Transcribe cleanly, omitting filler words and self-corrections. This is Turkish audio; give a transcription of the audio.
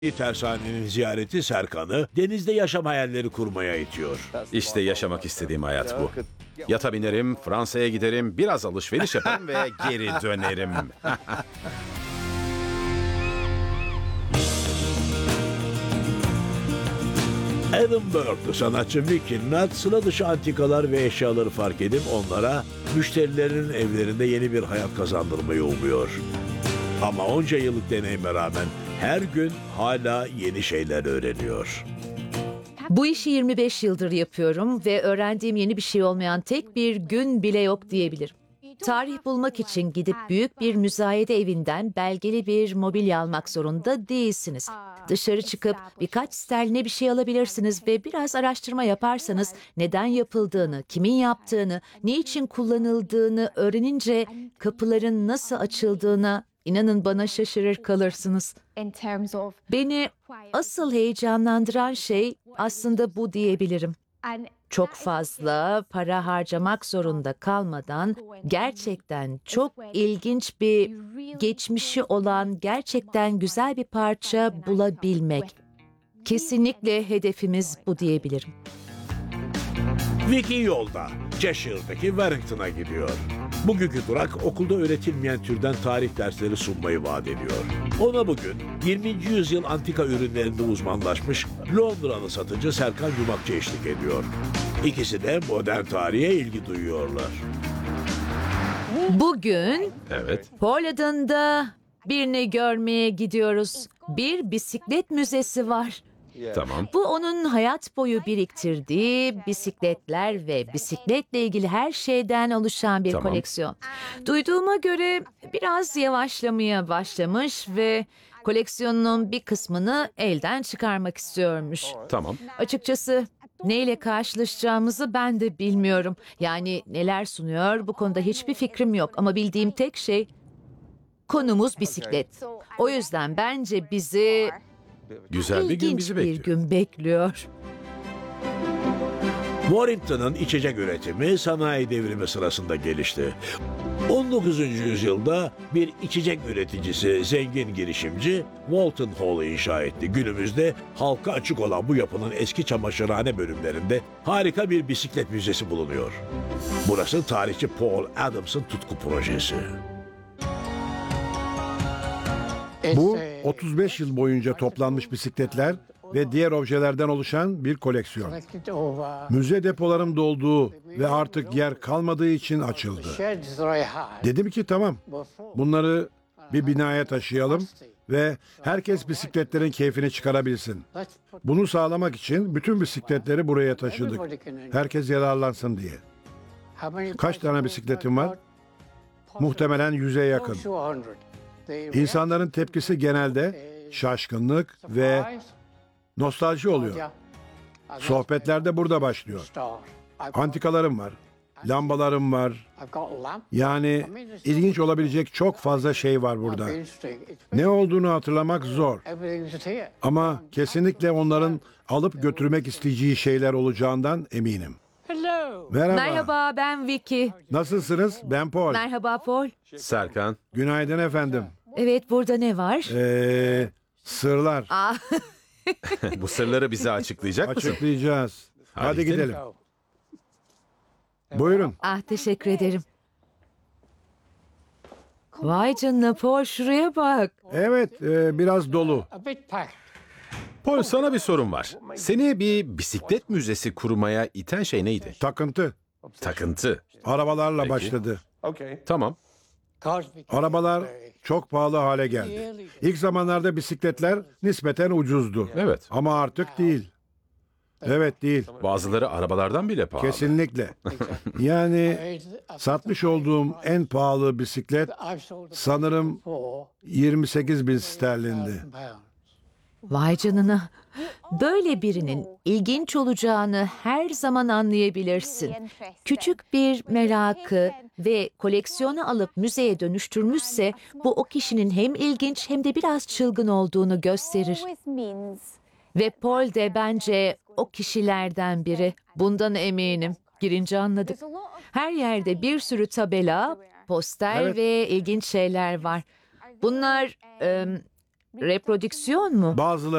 Tersanenin ziyareti Serkan'ı denizde yaşam hayalleri kurmaya itiyor. İşte yaşamak istediğim hayat bu. Yata binerim, Fransa'ya giderim, biraz alışveriş yaparım ve geri dönerim. Edinburgh'lu sanatçı Vicky Nutt sıra dışı antikalar ve eşyaları fark edip onlara müşterilerinin evlerinde yeni bir hayat kazandırmayı umuyor. Ama onca yıllık deneyime rağmen her gün hala yeni şeyler öğreniyor. Bu işi 25 yıldır yapıyorum ve öğrendiğim yeni bir şey olmayan tek bir gün bile yok diyebilirim. Tarih bulmak için gidip büyük bir müzayede evinden belgeli bir mobilya almak zorunda değilsiniz. Dışarı çıkıp birkaç sterline bir şey alabilirsiniz ve biraz araştırma yaparsanız neden yapıldığını, kimin yaptığını, niçin kullanıldığını öğrenince kapıların nasıl açıldığına inanın bana şaşırır kalırsınız. Beni asıl heyecanlandıran şey aslında bu diyebilirim. Çok fazla para harcamak zorunda kalmadan gerçekten çok ilginç bir geçmişi olan gerçekten güzel bir parça bulabilmek. Kesinlikle hedefimiz bu diyebilirim. Vicky yolda, Cheshire'daki Warrington'a gidiyor. Bugünkü durak okulda öğretilmeyen türden tarih dersleri sunmayı vaat ediyor. Ona bugün 20. yüzyıl antika ürünlerinde uzmanlaşmış Londralı satıcı Serkan Yumakçı eşlik ediyor. İkisi de modern tarihe ilgi duyuyorlar. Bugün Evet, Paul adında birini görmeye gidiyoruz. Bir bisiklet müzesi var. tamam. Bu onun hayat boyu biriktirdiği bisikletler ve bisikletle ilgili her şeyden oluşan bir Tamam. koleksiyon. Duyduğuma göre biraz yavaşlamaya başlamış ve koleksiyonunun bir kısmını elden çıkarmak istiyormuş. Tamam. Açıkçası neyle karşılaşacağımızı ben de bilmiyorum. Yani neler sunuyor bu konuda hiçbir fikrim yok ama bildiğim tek şey konumuz bisiklet. O yüzden bence bizi Güzel bir gün İlginç bizi bir bekliyor. gün bekliyor. Warrington'ın içecek üretimi sanayi devrimi sırasında gelişti. 19. yüzyılda bir içecek üreticisi, zengin girişimci Walton Hall'ı inşa etti. Günümüzde halka açık olan bu yapının eski çamaşırhane bölümlerinde harika bir bisiklet müzesi bulunuyor. Burası tarihçi Paul Adams'ın tutku projesi. Bu 35 yıl boyunca toplanmış bisikletler ve diğer objelerden oluşan bir koleksiyon. Müze depolarım dolduğu ve artık yer kalmadığı için açıldı. Dedim ki tamam, bunları bir binaya taşıyalım ve herkes bisikletlerin keyfini çıkarabilsin. Bunu sağlamak için bütün bisikletleri buraya taşıdık. Herkes yararlansın diye. Kaç tane bisikletim var? Muhtemelen 100'e yakın. İnsanların tepkisi genelde şaşkınlık ve nostalji oluyor. Sohbetler de burada başlıyor. Antikalarım var, lambalarım var. Yani ilginç olabilecek çok fazla şey var burada. Ne olduğunu hatırlamak zor. Ama kesinlikle onların alıp götürmek isteyeceği şeyler olacağından eminim. Merhaba. Merhaba, ben Vicky. Nasılsınız? Ben Paul. Merhaba Paul. Serkan, Günaydın efendim. Evet, burada ne var? Sırlar. Aa, bu sırları bize açıklayacak mısın? Açıklayacağız. Hadi gidelim. gidelim. Buyurun. teşekkür ederim. Vay canına Paul, şuraya bak. Evet, biraz dolu. Paul, sana bir sorum var. Seni bir bisiklet müzesi kurmaya iten şey neydi? Takıntı. Takıntı. Arabalarla Peki. başladı. Tamam. Arabalar çok pahalı hale geldi. İlk zamanlarda bisikletler nispeten ucuzdu. Evet. Ama artık değil. Evet değil. Bazıları arabalardan bile pahalı. Kesinlikle. Yani satmış olduğum en pahalı bisiklet sanırım 28 bin sterlindi. Vay canına. Böyle birinin ilginç olacağını her zaman anlayabilirsin. Küçük bir merakı ve koleksiyonu alıp müzeye dönüştürmüşse bu o kişinin hem ilginç hem de biraz çılgın olduğunu gösterir. Ve Paul de bence o kişilerden biri. Bundan eminim. Girince anladık. Her yerde bir sürü tabela, poster Evet. ve ilginç şeyler var. Bunlar Reprodüksiyon mu? Bazıları